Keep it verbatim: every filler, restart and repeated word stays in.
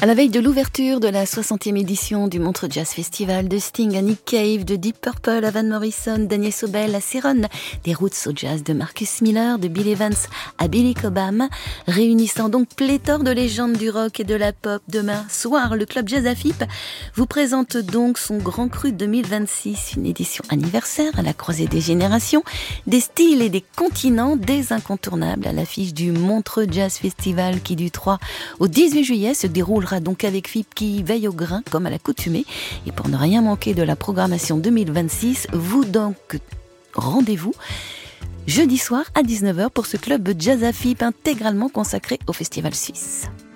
À la veille de l'ouverture de la soixantième édition du Montreux Jazz Festival, de Sting à Nick Cave, de Deep Purple à Van Morrison, d'Agnès Obel à Céron, des Roots au jazz de Marcus Miller, de Bill Evans à Billy Cobham, réunissant donc pléthore de légendes du rock et de la pop. Demain soir, le club Jazz Afip vous présente donc son Grand Cru deux mille vingt-six, une édition anniversaire à la croisée des générations, des styles et des continents, des incontournables à l'affiche du Montreux Jazz Festival qui du trois au dix-huit juillet se déroulera donc avec F I P qui veille au grain comme à l'accoutumée. Et pour ne rien manquer de la programmation deux mille vingt-six, vous donc rendez-vous jeudi soir à dix-neuf heures pour ce club Jazz Afip intégralement consacré au Festival suisse.